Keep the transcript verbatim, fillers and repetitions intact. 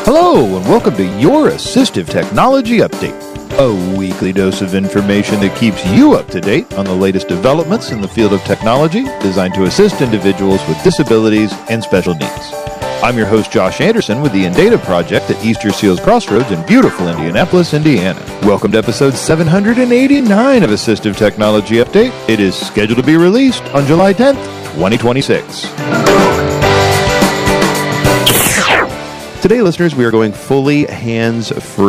Hello, and welcome to your Assistive Technology Update, a weekly dose of information that keeps you up to date on the latest developments in the field of technology designed to assist individuals with disabilities and special needs. I'm your host, Josh Anderson, with the Indata Project at Easter Seals Crossroads in beautiful Indianapolis, Indiana. Welcome to episode seven hundred eighty-nine of Assistive Technology Update. It is scheduled to be released on July tenth, twenty twenty-six. Today, listeners, we are going fully hands-free.